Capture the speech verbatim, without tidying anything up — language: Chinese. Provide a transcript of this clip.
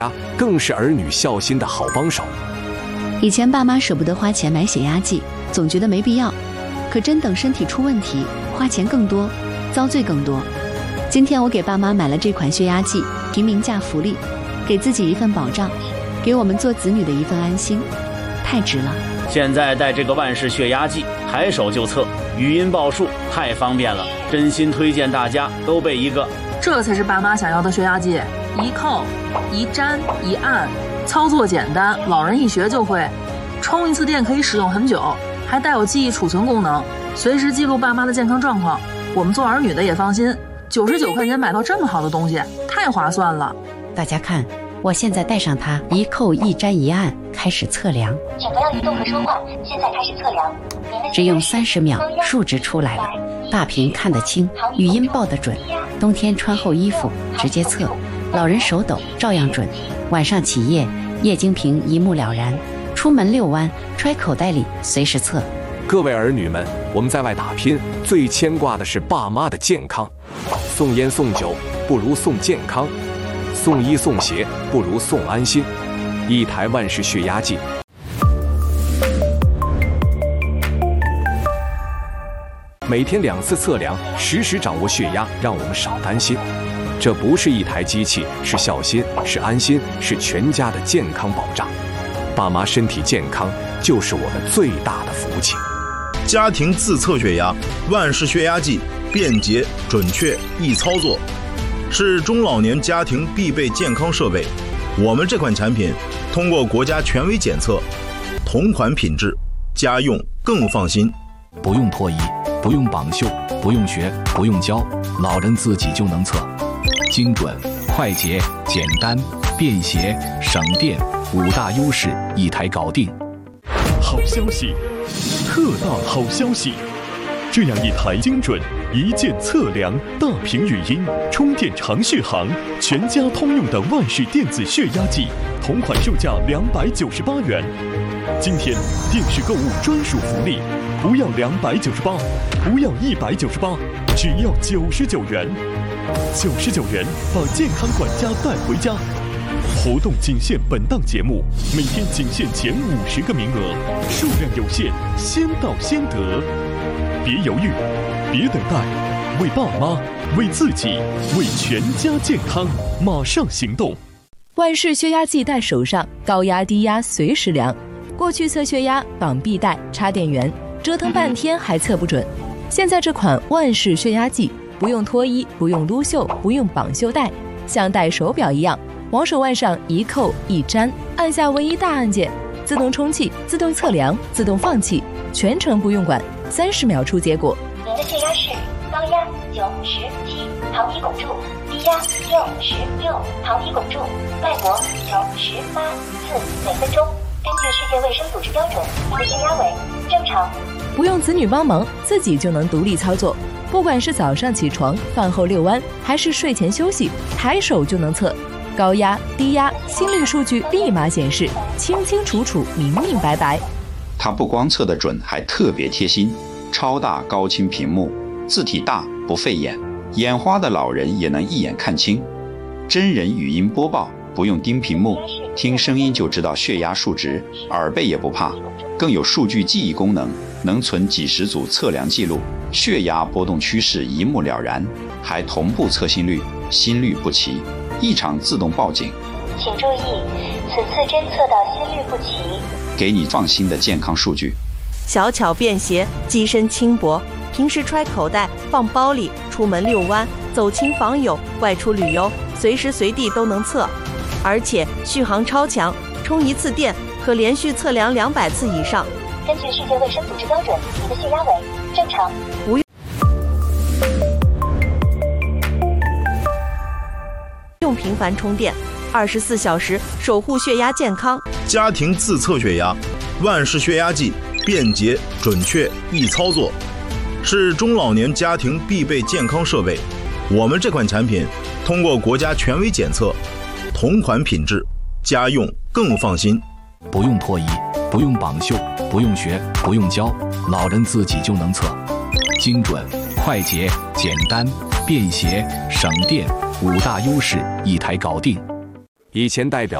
更是儿女孝心的好帮手。 以前爸妈舍不得花钱买血压计，总觉得没必要，可真等身体出问题，花钱更多，遭罪更多。今天我给爸妈买了这款血压计，平民价福利，给自己一份保障，给我们做子女的一份安心，太值了。 现在带这个万氏血压计，抬手就测，语音报数，太方便了，真心推荐大家都备一个。 这才是爸妈想要的血压计，一扣一粘一按，操作简单，老人一学就会。充一次电可以使用很久，还带有记忆储存功能，随时记录爸妈的健康状况。我们做儿女的也放心，九十九块钱买到这么好的东西，太划算了。 大家看，我现在带上它，一扣一粘一按，开始测量。 请不要移动和说话，现在开始测量。 只用三十秒，数值出来了，大屏看得清，语音报得准。冬天穿厚衣服直接测，老人手抖照样准。晚上起夜，液晶屏一目了然。出门遛弯，揣口袋里随时测。 各位儿女们，我们在外打拼，最牵挂的是爸妈的健康。送烟送酒不如送健康，送衣送鞋不如送安心。一台万氏血压计，每天两次测量，实时掌握血压，让我们少担心。这不是一台机器，是孝心，是安心，是全家的健康保障。爸妈身体健康就是我们最大的福气。 家庭自测血压，万氏血压计，便捷、准确、易操作，是中老年家庭必备健康设备。我们这款产品通过国家权威检测，同款品质，家用更放心。 不用脱衣，不用绑袖，不用学，不用教，老人自己就能测，精准、快捷、简单、便携、省电，五大优势一台搞定。 好消息，特大好消息！这样一台精准、一键测量、大屏语音、充电长续航、全家通用的万氏电子血压计，同款售价两百九十八元。今天电视购物专属福利，不要两百九十八，不要一百九十八，只要九十九元。九十九元把健康管家带回家。活动仅限本档节目，每天仅限前五十个名额，数量有限，先到先得。别犹豫，别等待，为爸妈，为自己，为全家健康，马上行动！ 万氏血压计戴手上，高压低压随时量。过去测血压绑臂带、插电源，折腾半天还测不准。现在这款万氏血压计，不用脱衣，不用撸袖，不用绑袖带，像戴手表一样。往手腕上一扣一粘，按下唯一大按键，自动充气、自动测量、自动放气，全程不用管，三十秒出结果。 您的血压是高压九十七毫米汞柱，低压六十六毫米汞柱，脉搏九十八次每分钟。根据世界卫生组织标准，您的血压为正常。 不用子女帮忙，自己就能独立操作。不管是早上起床、饭后遛弯，还是睡前休息，抬手就能测。高压、低压、心率数据立马显示，清清楚楚、明明白白。 它不光测得准，还特别贴心，超大高清屏幕，字体大不费眼，眼花的老人也能一眼看清。真人语音播报，不用盯屏幕，听声音就知道血压数值，耳背也不怕。更有数据记忆功能，能存几十组测量记录，血压波动趋势一目了然，还同步测心率，心率不齐，异常自动报警。 请注意，此次侦测到心率不齐， 给你放心的健康数据。 小巧便携，机身轻薄，平时揣口袋、放包里，出门遛弯、走亲访友、外出旅游，随时随地都能测。而且续航超强，充一次电可连续测量两百次以上。 根据世界卫生组织标准，你的血压为正常。 不用用频繁充电，二十四小时守护血压健康。 家庭自测血压，万氏血压计，便捷、准确、易操作，是中老年家庭必备健康设备。我们这款产品通过国家权威检测，同款品质，家用更放心。 不用脱衣，不用绑袖，不用学，不用教，老人自己就能测，精准、快捷、简单、便携、省电，五大优势一台搞定。 以前代表